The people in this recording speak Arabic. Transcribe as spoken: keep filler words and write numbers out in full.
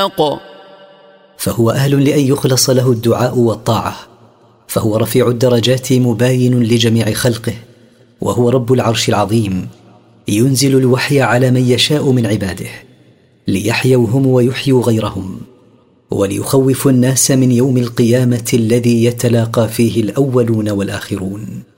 الأخلاق. فهو أهل لأن يخلص له الدعاء والطاعة، فهو رفيع الدرجات مباين لجميع خلقه، وهو رب العرش العظيم، ينزل الوحي على من يشاء من عباده ليحيوا هم ويحيوا غيرهم، وليخوف الناس من يوم القيامة الذي يتلاقى فيه الأولون والآخرون.